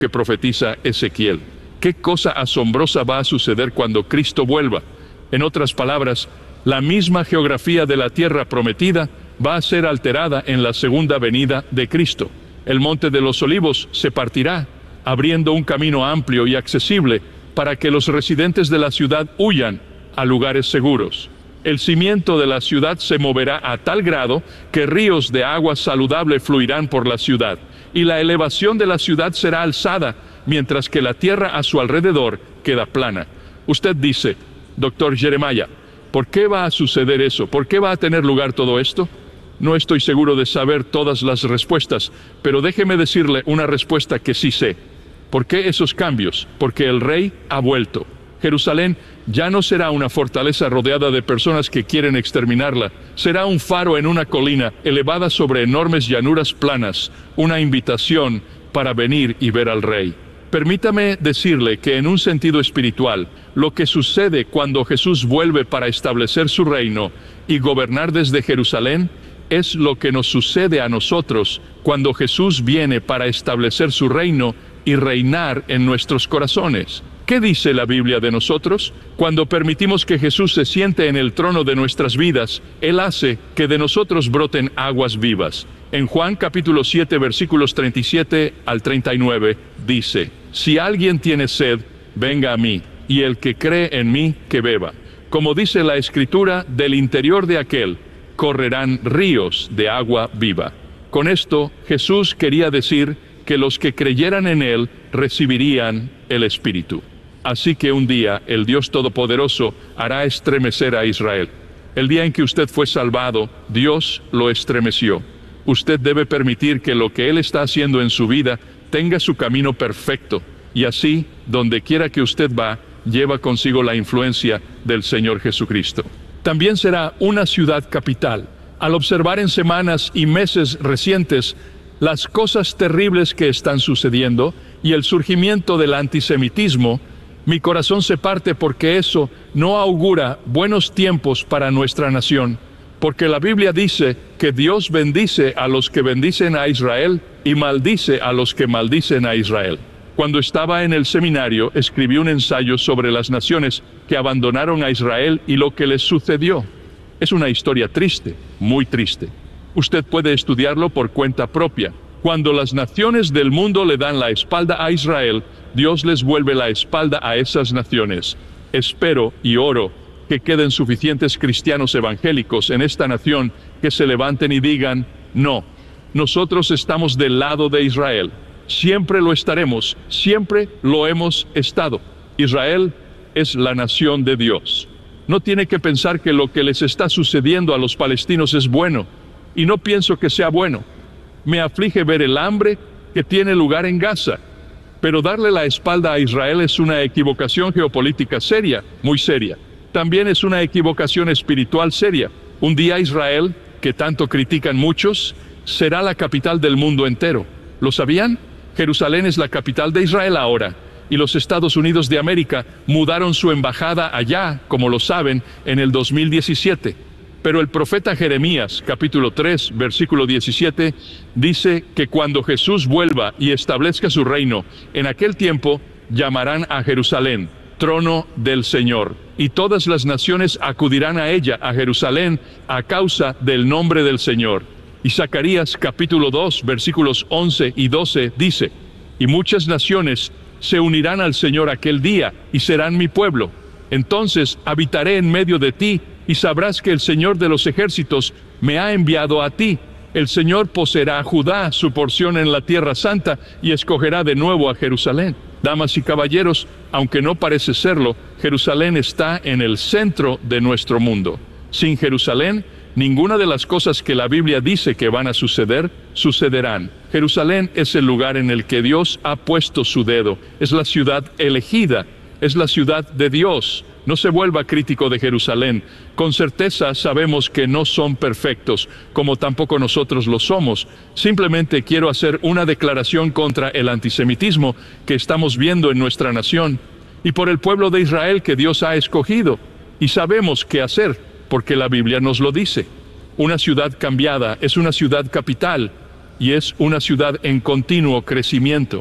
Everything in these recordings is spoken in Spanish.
que profetiza Ezequiel. ¿Qué cosa asombrosa va a suceder cuando Cristo vuelva? En otras palabras, la misma geografía de la tierra prometida va a ser alterada en la segunda venida de Cristo. El monte de los Olivos se partirá, abriendo un camino amplio y accesible para que los residentes de la ciudad huyan a lugares seguros. El cimiento de la ciudad se moverá a tal grado que ríos de agua saludable fluirán por la ciudad, y la elevación de la ciudad será alzada, mientras que la tierra a su alrededor queda plana. Usted dice, Dr. Jeremiah, ¿por qué va a suceder eso? ¿Por qué va a tener lugar todo esto? No estoy seguro de saber todas las respuestas, pero déjeme decirle una respuesta que sí sé. ¿Por qué esos cambios? Porque el rey ha vuelto. Jerusalén ya no será una fortaleza rodeada de personas que quieren exterminarla. Será un faro en una colina elevada sobre enormes llanuras planas, una invitación para venir y ver al rey. Permítame decirle que en un sentido espiritual, lo que sucede cuando Jesús vuelve para establecer su reino y gobernar desde Jerusalén, es lo que nos sucede a nosotros cuando Jesús viene para establecer su reino y reinar en nuestros corazones. ¿Qué dice la Biblia de nosotros? Cuando permitimos que Jesús se siente en el trono de nuestras vidas, Él hace que de nosotros broten aguas vivas. En Juan capítulo 7, versículos 37 al 39, dice, si alguien tiene sed, venga a mí, y el que cree en mí, que beba. Como dice la Escritura, del interior de aquel correrán ríos de agua viva. Con esto, Jesús quería decir que los que creyeran en Él recibirían el Espíritu. Así que un día el Dios Todopoderoso hará estremecer a Israel. El día en que usted fue salvado, Dios lo estremeció. Usted debe permitir que lo que Él está haciendo en su vida tenga su camino perfecto, y así, donde quiera que usted va, lleva consigo la influencia del Señor Jesucristo. También será una ciudad capital. Al observar en semanas y meses recientes las cosas terribles que están sucediendo y el surgimiento del antisemitismo, mi corazón se parte porque eso no augura buenos tiempos para nuestra nación, porque la Biblia dice que Dios bendice a los que bendicen a Israel y maldice a los que maldicen a Israel. Cuando estaba en el seminario, escribí un ensayo sobre las naciones que abandonaron a Israel y lo que les sucedió. Es una historia triste, muy triste. Usted puede estudiarlo por cuenta propia. Cuando las naciones del mundo le dan la espalda a Israel, Dios les vuelve la espalda a esas naciones. Espero y oro que queden suficientes cristianos evangélicos en esta nación que se levanten y digan, no, nosotros estamos del lado de Israel. Siempre lo estaremos, siempre lo hemos estado. Israel es la nación de Dios. No tiene que pensar que lo que les está sucediendo a los palestinos es bueno, y no pienso que sea bueno. Me aflige ver el hambre que tiene lugar en Gaza, pero darle la espalda a Israel es una equivocación geopolítica seria, muy seria. También es una equivocación espiritual seria. Un día Israel, que tanto critican muchos, será la capital del mundo entero. ¿Lo sabían? Jerusalén es la capital de Israel ahora, y los Estados Unidos de América mudaron su embajada allá, como lo saben, en el 2017. Pero el profeta Jeremías, capítulo 3, versículo 17, dice que cuando Jesús vuelva y establezca su reino, en aquel tiempo llamarán a Jerusalén trono del Señor, y todas las naciones acudirán a ella, a Jerusalén, a causa del nombre del Señor. Y Zacarías capítulo 2, versículos 11 y 12 dice, y muchas naciones se unirán al Señor aquel día, y serán mi pueblo. Entonces habitaré en medio de ti, y sabrás que el Señor de los ejércitos me ha enviado a ti. El Señor poseerá a Judá su porción en la tierra santa, y escogerá de nuevo a Jerusalén. Damas y caballeros, aunque no parece serlo, Jerusalén está en el centro de nuestro mundo. Sin Jerusalén, ninguna de las cosas que la Biblia dice que van a suceder, sucederán. Jerusalén es el lugar en el que Dios ha puesto su dedo. Es la ciudad elegida, es la ciudad de Dios. No se vuelva crítico de Jerusalén. Con certeza sabemos que no son perfectos, como tampoco nosotros lo somos. Simplemente quiero hacer una declaración contra el antisemitismo que estamos viendo en nuestra nación, y por el pueblo de Israel que Dios ha escogido. Y sabemos qué hacer, porque la Biblia nos lo dice. Una ciudad cambiada es una ciudad capital, y es una ciudad en continuo crecimiento.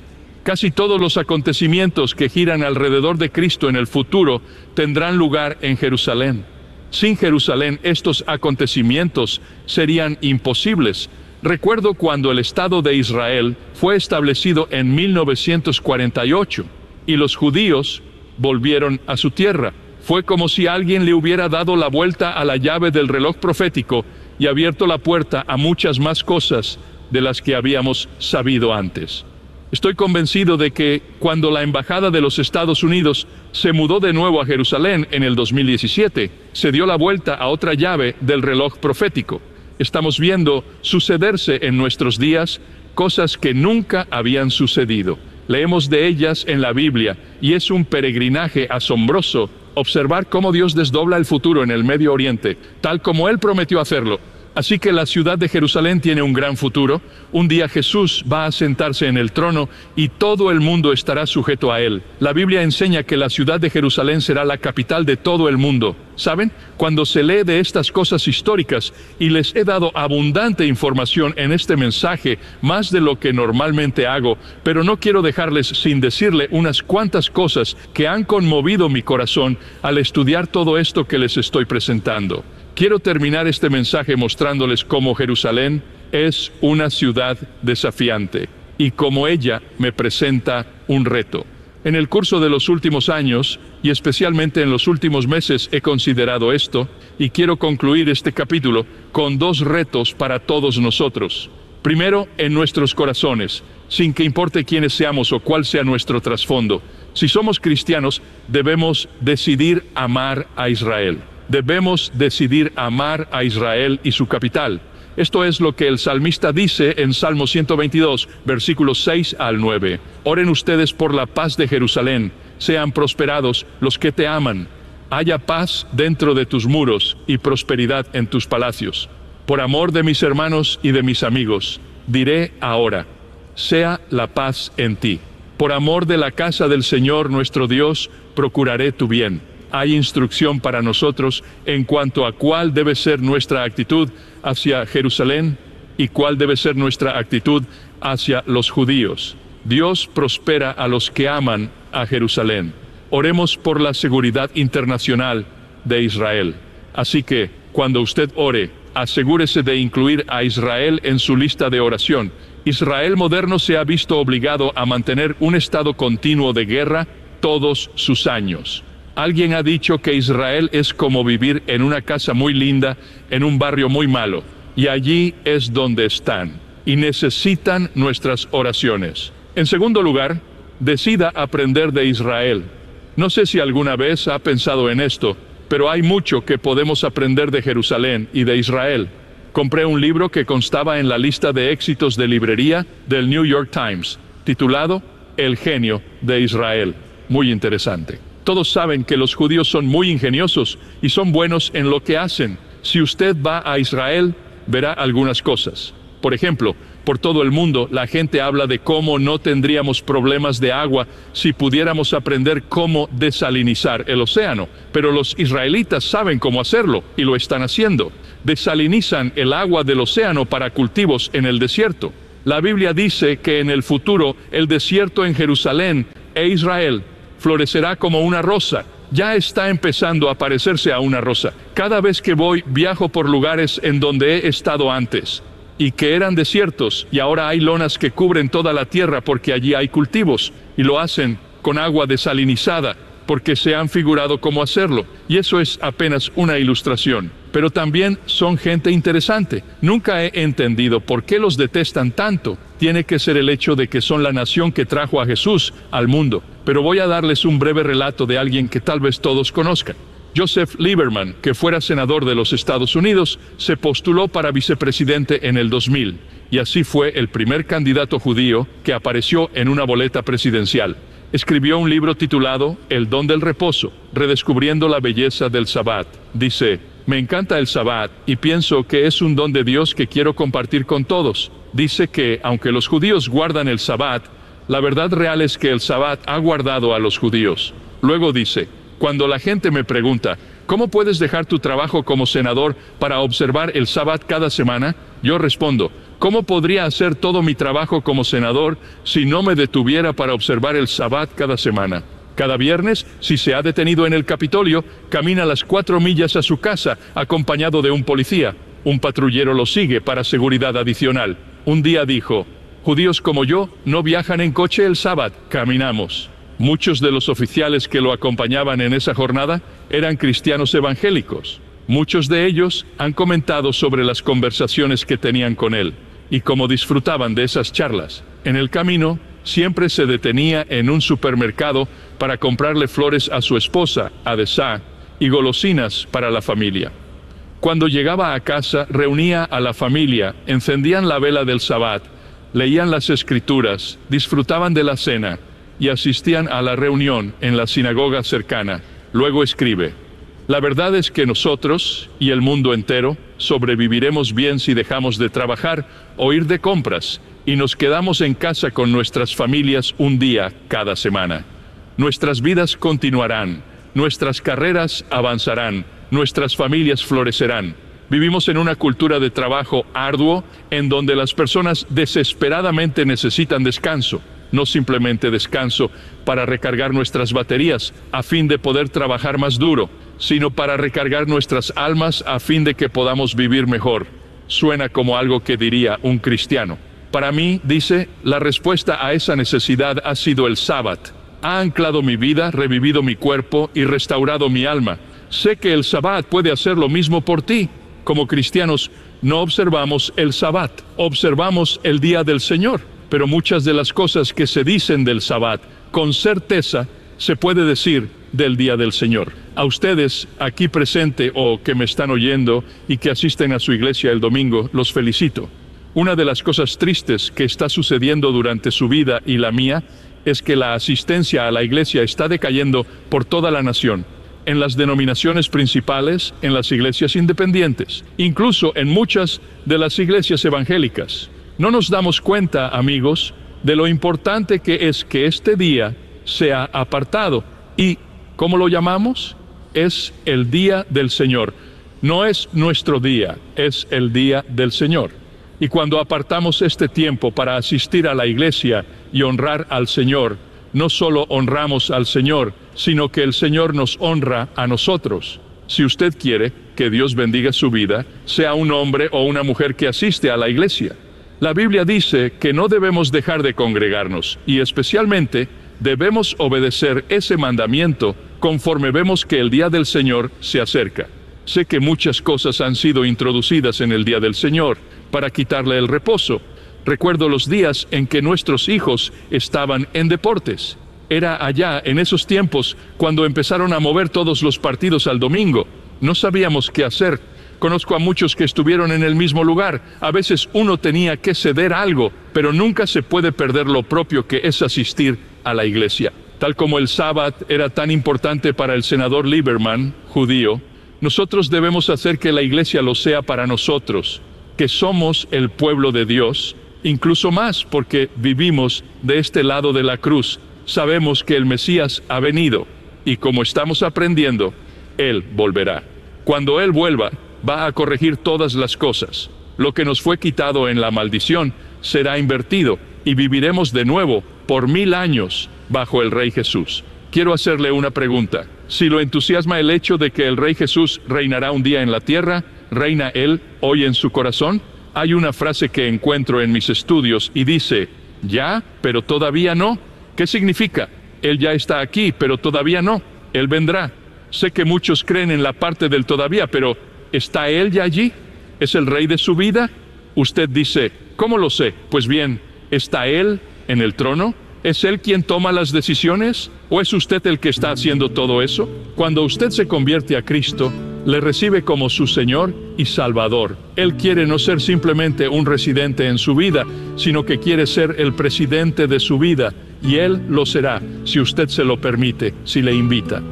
Casi todos los acontecimientos que giran alrededor de Cristo en el futuro tendrán lugar en Jerusalén. Sin Jerusalén, estos acontecimientos serían imposibles. Recuerdo cuando el Estado de Israel fue establecido en 1948 y los judíos volvieron a su tierra. Fue como si alguien le hubiera dado la vuelta a la llave del reloj profético y abierto la puerta a muchas más cosas de las que habíamos sabido antes. Estoy convencido de que cuando la Embajada de los Estados Unidos se mudó de nuevo a Jerusalén en el 2017, se dio la vuelta a otra llave del reloj profético. Estamos viendo sucederse en nuestros días cosas que nunca habían sucedido. Leemos de ellas en la Biblia y es un peregrinaje asombroso observar cómo Dios desdobla el futuro en el Medio Oriente, tal como Él prometió hacerlo. Así que la ciudad de Jerusalén tiene un gran futuro. Un día Jesús va a sentarse en el trono y todo el mundo estará sujeto a Él. La Biblia enseña que la ciudad de Jerusalén será la capital de todo el mundo. ¿Saben? Cuando se lee de estas cosas históricas, y les he dado abundante información en este mensaje, más de lo que normalmente hago, pero no quiero dejarles sin decirle unas cuantas cosas que han conmovido mi corazón al estudiar todo esto que les estoy presentando. Quiero terminar este mensaje mostrándoles cómo Jerusalén es una ciudad desafiante y cómo ella me presenta un reto. En el curso de los últimos años, y especialmente en los últimos meses, he considerado esto y quiero concluir este capítulo con dos retos para todos nosotros. Primero, en nuestros corazones, sin que importe quiénes seamos o cuál sea nuestro trasfondo. Si somos cristianos, debemos decidir amar a Israel. Debemos decidir amar a Israel y su capital. Esto es lo que el salmista dice en Salmo 122, versículos 6 al 9. Oren ustedes por la paz de Jerusalén, sean prosperados los que te aman. Haya paz dentro de tus muros y prosperidad en tus palacios. Por amor de mis hermanos y de mis amigos, diré ahora, sea la paz en ti. Por amor de la casa del Señor nuestro Dios, procuraré tu bien. Hay instrucción para nosotros en cuanto a cuál debe ser nuestra actitud hacia Jerusalén y cuál debe ser nuestra actitud hacia los judíos. Dios prospera a los que aman a Jerusalén. Oremos por la seguridad internacional de Israel. Así que, cuando usted ore, asegúrese de incluir a Israel en su lista de oración. Israel moderno se ha visto obligado a mantener un estado continuo de guerra todos sus años. Alguien ha dicho que Israel es como vivir en una casa muy linda, en un barrio muy malo, y allí es donde están, y necesitan nuestras oraciones. En segundo lugar, decida aprender de Israel. No sé si alguna vez ha pensado en esto, pero hay mucho que podemos aprender de Jerusalén y de Israel. Compré un libro que constaba en la lista de éxitos de librería del New York Times, titulado El genio de Israel. Muy interesante. Todos saben que los judíos son muy ingeniosos y son buenos en lo que hacen. Si usted va a Israel, verá algunas cosas. Por ejemplo, por todo el mundo la gente habla de cómo no tendríamos problemas de agua si pudiéramos aprender cómo desalinizar el océano. Pero los israelitas saben cómo hacerlo y lo están haciendo. Desalinizan el agua del océano para cultivos en el desierto. La Biblia dice que en el futuro el desierto en Jerusalén e Israel florecerá como una rosa. Ya está empezando a parecerse a una rosa. Cada vez que voy, viajo por lugares en donde he estado antes y que eran desiertos, y ahora hay lonas que cubren toda la tierra porque allí hay cultivos, y lo hacen con agua desalinizada porque se han figurado cómo hacerlo, y eso es apenas una ilustración. Pero también son gente interesante. Nunca he entendido por qué los detestan tanto. Tiene que ser el hecho de que son la nación que trajo a Jesús al mundo. Pero voy a darles un breve relato de alguien que tal vez todos conozcan. Joseph Lieberman, que fuera senador de los Estados Unidos, se postuló para vicepresidente en el 2000, y así fue el primer candidato judío que apareció en una boleta presidencial. Escribió un libro titulado El don del reposo, redescubriendo la belleza del Sabbat. Dice, me encanta el Sabbat y pienso que es un don de Dios que quiero compartir con todos. Dice que, aunque los judíos guardan el Sabbat, la verdad real es que el Sabbat ha guardado a los judíos. Luego dice, cuando la gente me pregunta, ¿cómo puedes dejar tu trabajo como senador para observar el Sabbat cada semana? Yo respondo, ¿cómo podría hacer todo mi trabajo como senador si no me detuviera para observar el Sabbat cada semana? Cada viernes, si se ha detenido en el Capitolio, camina las 4 millas a su casa, acompañado de un policía. Un patrullero lo sigue para seguridad adicional. Un día dijo, judíos como yo no viajan en coche el Sabbat, caminamos. Muchos de los oficiales que lo acompañaban en esa jornada eran cristianos evangélicos. Muchos de ellos han comentado sobre las conversaciones que tenían con él y cómo disfrutaban de esas charlas. En el camino, siempre se detenía en un supermercado para comprarle flores a su esposa, Adesá, y golosinas para la familia. Cuando llegaba a casa, reunía a la familia, encendían la vela del Sabbat, leían las Escrituras, disfrutaban de la cena y asistían a la reunión en la sinagoga cercana. Luego escribe, la verdad es que nosotros y el mundo entero sobreviviremos bien si dejamos de trabajar o ir de compras y nos quedamos en casa con nuestras familias un día cada semana. Nuestras vidas continuarán, nuestras carreras avanzarán, nuestras familias florecerán. Vivimos en una cultura de trabajo arduo en donde las personas desesperadamente necesitan descanso, no simplemente descanso para recargar nuestras baterías a fin de poder trabajar más duro, sino para recargar nuestras almas a fin de que podamos vivir mejor. Suena como algo que diría un cristiano. Para mí, dice, la respuesta a esa necesidad ha sido el Sabbat. Ha anclado mi vida, revivido mi cuerpo y restaurado mi alma. Sé que el Sabbat puede hacer lo mismo por ti. Como cristianos, no observamos el Sabbat, observamos el día del Señor. Pero muchas de las cosas que se dicen del Sabbat, con certeza, se puede decir del día del Señor. A ustedes, aquí presente o que me están oyendo y que asisten a su iglesia el domingo, los felicito. Una de las cosas tristes que está sucediendo durante su vida y la mía es que la asistencia a la iglesia está decayendo por toda la nación, en las denominaciones principales, en las iglesias independientes, incluso en muchas de las iglesias evangélicas. No nos damos cuenta, amigos, de lo importante que es que este día sea apartado. ¿Y cómo lo llamamos? Es el día del Señor. No es nuestro día, es el día del Señor. Y cuando apartamos este tiempo para asistir a la iglesia y honrar al Señor, no solo honramos al Señor, sino que el Señor nos honra a nosotros. Si usted quiere que Dios bendiga su vida, sea un hombre o una mujer que asiste a la iglesia. La Biblia dice que no debemos dejar de congregarnos y especialmente debemos obedecer ese mandamiento conforme vemos que el día del Señor se acerca. Sé que muchas cosas han sido introducidas en el día del Señor para quitarle el reposo. Recuerdo los días en que nuestros hijos estaban en deportes. Era allá, en esos tiempos, cuando empezaron a mover todos los partidos al domingo. No sabíamos qué hacer. Conozco a muchos que estuvieron en el mismo lugar. A veces uno tenía que ceder algo, pero nunca se puede perder lo propio que es asistir a la iglesia. Tal como el Sabbat era tan importante para el senador Lieberman, judío, nosotros debemos hacer que la iglesia lo sea para nosotros, que somos el pueblo de Dios, incluso más porque vivimos de este lado de la cruz. Sabemos que el Mesías ha venido y como estamos aprendiendo, Él volverá. Cuando Él vuelva, va a corregir todas las cosas. Lo que nos fue quitado en la maldición será invertido y viviremos de nuevo por 1000 años bajo el Rey Jesús. Quiero hacerle una pregunta. Si lo entusiasma el hecho de que el Rey Jesús reinará un día en la tierra, ¿reina Él hoy en su corazón? Hay una frase que encuentro en mis estudios y dice, ¿ya, pero todavía no? ¿Qué significa? Él ya está aquí, pero todavía no. Él vendrá. Sé que muchos creen en la parte del todavía, pero ¿está Él ya allí? ¿Es el Rey de su vida? Usted dice, ¿cómo lo sé? Pues bien, ¿está Él en el trono? ¿Es Él quien toma las decisiones? ¿O es usted el que está haciendo todo eso? Cuando usted se convierte a Cristo, le recibe como su Señor y Salvador. Él quiere no ser simplemente un residente en su vida, sino que quiere ser el presidente de su vida. Y Él lo será, si usted se lo permite, si le invita.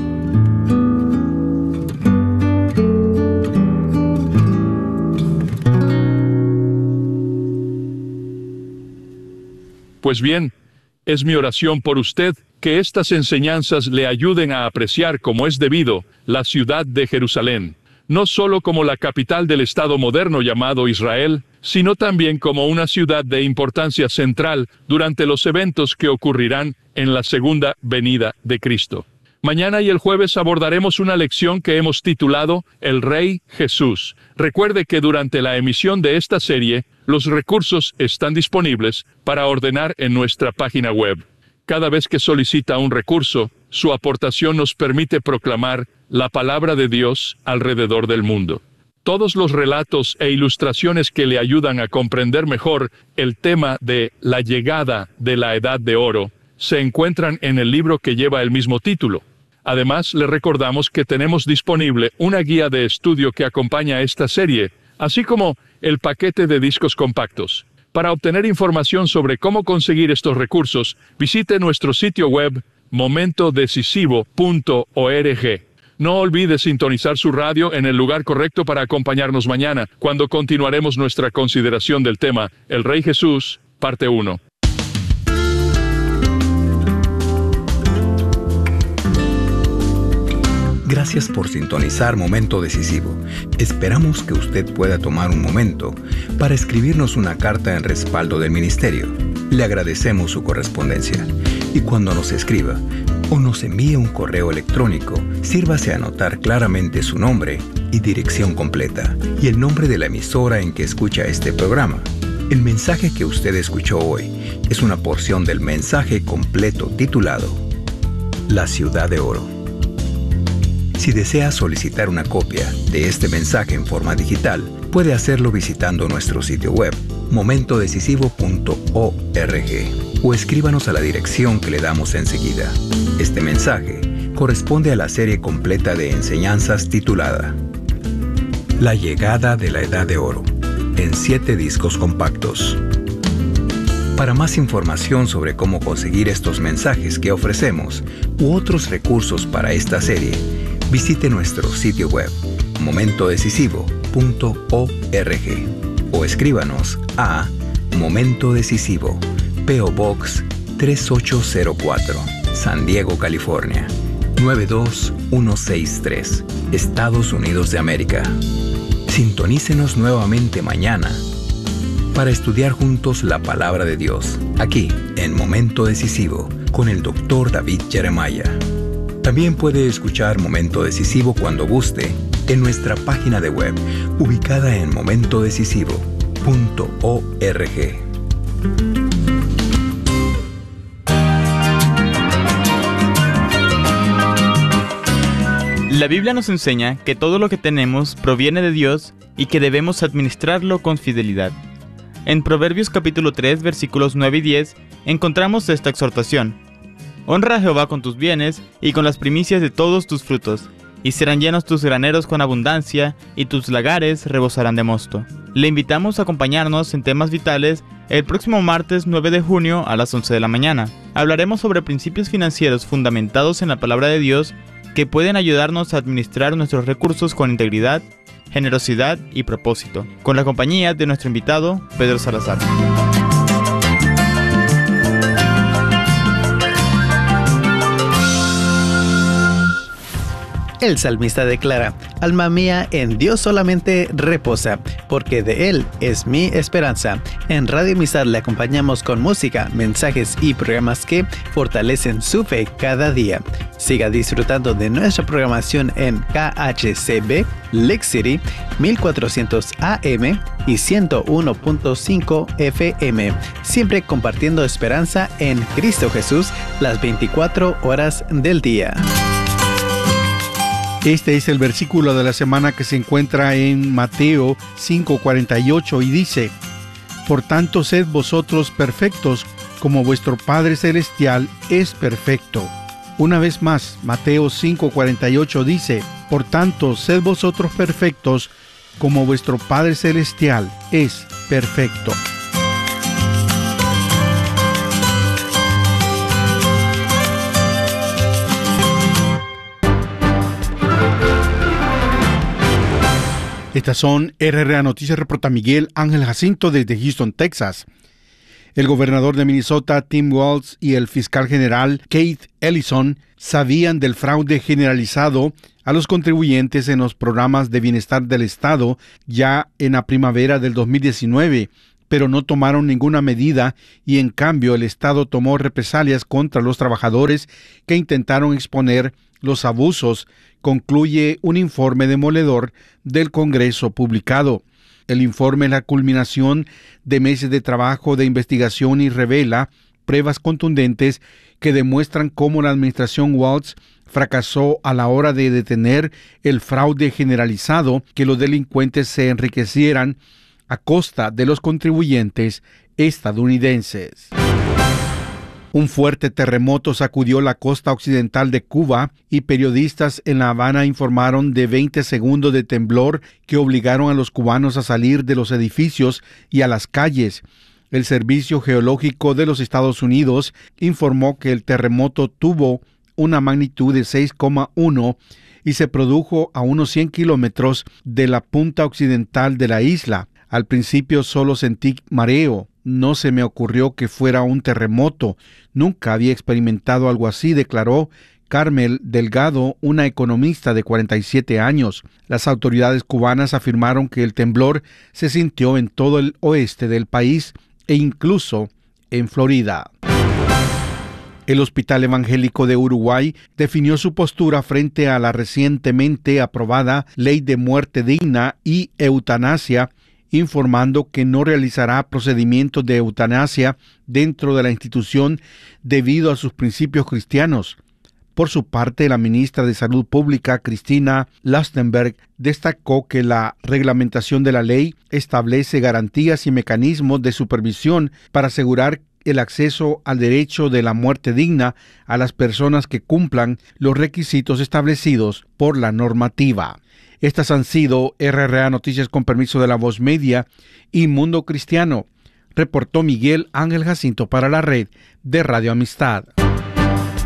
Pues bien, es mi oración por usted que estas enseñanzas le ayuden a apreciar como es debido la ciudad de Jerusalén. no solo como la capital del Estado moderno llamado Israel, sino también como una ciudad de importancia central durante los eventos que ocurrirán en la segunda venida de Cristo. Mañana y el jueves abordaremos una lección que hemos titulado El Rey Jesús. Recuerde que durante la emisión de esta serie, los recursos están disponibles para ordenar en nuestra página web. Cada vez que solicita un recurso, su aportación nos permite proclamar la palabra de Dios alrededor del mundo. Todos los relatos e ilustraciones que le ayudan a comprender mejor el tema de la llegada de la Edad de Oro se encuentran en el libro que lleva el mismo título. Además, le recordamos que tenemos disponible una guía de estudio que acompaña esta serie, así como el paquete de discos compactos. Para obtener información sobre cómo conseguir estos recursos, visite nuestro sitio web momentodecisivo.org. No olvide sintonizar su radio en el lugar correcto para acompañarnos mañana, cuando continuaremos nuestra consideración del tema El Rey Jesús, parte 1. Gracias por sintonizar Momento Decisivo. Esperamos que usted pueda tomar un momento para escribirnos una carta en respaldo del ministerio. Le agradecemos su correspondencia. Y cuando nos escriba o nos envíe un correo electrónico, sírvase a anotar claramente su nombre y dirección completa y el nombre de la emisora en que escucha este programa. El mensaje que usted escuchó hoy es una porción del mensaje completo titulado La Ciudad de Oro. Si desea solicitar una copia de este mensaje en forma digital, puede hacerlo visitando nuestro sitio web, momentodecisivo.org, o escríbanos a la dirección que le damos enseguida. Este mensaje corresponde a la serie completa de enseñanzas titulada La Llegada de la Edad de Oro, en 7 discos compactos. Para más información sobre cómo conseguir estos mensajes que ofrecemos u otros recursos para esta serie, visite nuestro sitio web, momentodecisivo.org, o escríbanos a Momento Decisivo, P.O. Box 3804, San Diego, California, 92163, Estados Unidos de América. Sintonícenos nuevamente mañana para estudiar juntos la palabra de Dios, aquí en Momento Decisivo, con el Dr. David Jeremiah. También puede escuchar Momento Decisivo cuando guste en nuestra página de web, ubicada en momentodecisivo.org. La Biblia nos enseña que todo lo que tenemos proviene de Dios y que debemos administrarlo con fidelidad. En Proverbios capítulo 3, versículos 9 y 10, encontramos esta exhortación: Honra a Jehová con tus bienes y con las primicias de todos tus frutos, y serán llenos tus graneros con abundancia, y tus lagares rebosarán de mosto. Le invitamos a acompañarnos en Temas Vitales el próximo martes 9 de junio a las 11 de la mañana. Hablaremos sobre principios financieros fundamentados en la palabra de Dios que pueden ayudarnos a administrar nuestros recursos con integridad, generosidad y propósito, con la compañía de nuestro invitado, Pedro Salazar. El salmista declara: Alma mía, en Dios solamente reposa, porque de Él es mi esperanza. En Radio Amistad le acompañamos con música, mensajes y programas que fortalecen su fe cada día. Siga disfrutando de nuestra programación en KHCB, Lake City, 1400 AM y 101.5 FM, siempre compartiendo esperanza en Cristo Jesús las 24 horas del día. Este es el versículo de la semana que se encuentra en Mateo 5:48 y dice: Por tanto, sed vosotros perfectos, como vuestro Padre Celestial es perfecto. Una vez más, Mateo 5:48 dice: Por tanto, sed vosotros perfectos, como vuestro Padre Celestial es perfecto. Estas son RRA Noticias, reporta Miguel Ángel Jacinto desde Houston, Texas. El gobernador de Minnesota, Tim Walz, y el fiscal general, Keith Ellison, sabían del fraude generalizado a los contribuyentes en los programas de bienestar del Estado ya en la primavera del 2019, pero no tomaron ninguna medida y en cambio el Estado tomó represalias contra los trabajadores que intentaron exponer los abusos, concluye un informe demoledor del Congreso publicado. El informe es la culminación de meses de trabajo de investigación y revela pruebas contundentes que demuestran cómo la administración Walz fracasó a la hora de detener el fraude generalizado, que los delincuentes se enriquecieran a costa de los contribuyentes estadounidenses. Un fuerte terremoto sacudió la costa occidental de Cuba y periodistas en La Habana informaron de 20 segundos de temblor que obligaron a los cubanos a salir de los edificios y a las calles. El Servicio Geológico de los Estados Unidos informó que el terremoto tuvo una magnitud de 6,1 y se produjo a unos 100 kilómetros de la punta occidental de la isla. Al principio solo sentí mareo. No se me ocurrió que fuera un terremoto. Nunca había experimentado algo así, declaró Carmel Delgado, una economista de 47 años. Las autoridades cubanas afirmaron que el temblor se sintió en todo el oeste del país e incluso en Florida. El Hospital Evangélico de Uruguay definió su postura frente a la recientemente aprobada Ley de Muerte Digna y Eutanasia, informando que no realizará procedimientos de eutanasia dentro de la institución debido a sus principios cristianos. Por su parte, la ministra de Salud Pública, Cristina Lastenberg, destacó que la reglamentación de la ley establece garantías y mecanismos de supervisión para asegurar el acceso al derecho de la muerte digna a las personas que cumplan los requisitos establecidos por la normativa. Estas han sido RRA Noticias con permiso de La Voz Media y Mundo Cristiano. Reportó Miguel Ángel Jacinto para la red de Radio Amistad.